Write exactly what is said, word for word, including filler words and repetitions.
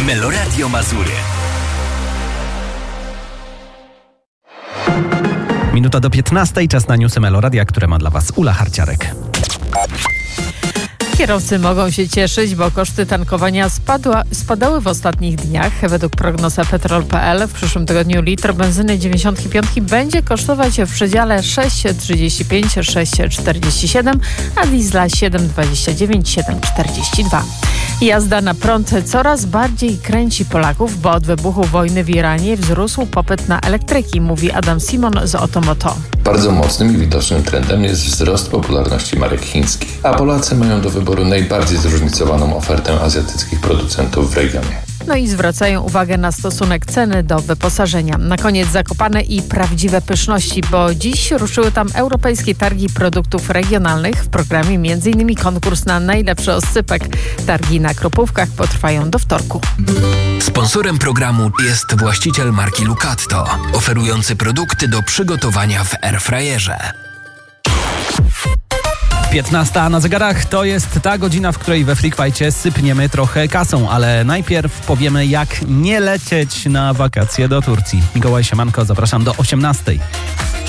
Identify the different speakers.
Speaker 1: Meloradio Mazury.
Speaker 2: Minuta do piętnastej, czas na newsy Meloradia, które ma dla Was Ula Harciarek.
Speaker 3: Kierowcy mogą się cieszyć, bo koszty tankowania spadła, spadały w ostatnich dniach. Według prognozy petrol kropka p l w przyszłym tygodniu litr benzyny dziewięćdziesiątki piątki będzie kosztować w przedziale sześć trzydzieści pięć - sześć czterdzieści siedem, a diesla siedem dwadzieścia dziewięć - siedem czterdzieści dwa. Jazda na prąd coraz bardziej kręci Polaków, bo od wybuchu wojny w Iranie wzrósł popyt na elektryki, mówi Adam Simon z Otomoto.
Speaker 4: Bardzo mocnym i widocznym trendem jest wzrost popularności marek chińskich, a Polacy mają do wyboru najbardziej zróżnicowaną ofertę azjatyckich producentów w regionie.
Speaker 3: No i zwracają uwagę na stosunek ceny do wyposażenia. Na koniec Zakopane i prawdziwe pyszności, bo dziś ruszyły tam europejskie targi produktów regionalnych. W programie m.in. konkurs na najlepszy oscypek. Targi na Kropówkach potrwają do wtorku.
Speaker 1: Sponsorem programu jest właściciel marki Lucatto, oferujący produkty do przygotowania w airfryerze.
Speaker 2: piętnasta na zegarach to jest ta godzina, w której we Freak Fight'cie sypniemy trochę kasą, ale najpierw powiemy, jak nie lecieć na wakacje do Turcji. Mikołaj Siemanko, zapraszam do osiemnastej.